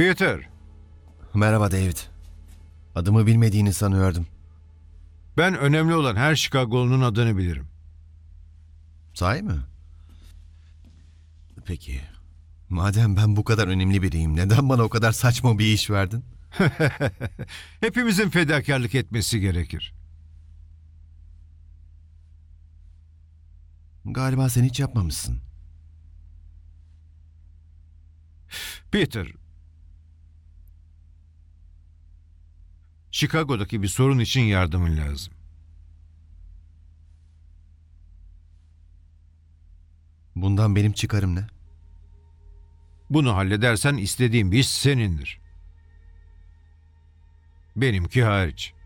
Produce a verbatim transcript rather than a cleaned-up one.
Peter, Merhaba David. Adımı bilmediğini sanıyordum. ben önemli olan her Chicago'nun adını bilirim. Sahi mi? Peki. Madem ben bu kadar önemli biriyim, neden bana o kadar saçma bir iş verdin? Hepimizin fedakarlık etmesi gerekir. Galiba sen hiç yapmamışsın. Peter, Chicago'daki bir sorun için yardımın lazım. Bundan benim çıkarım ne? Bunu halledersen istediğin bir iş senindir. Benimki hariç.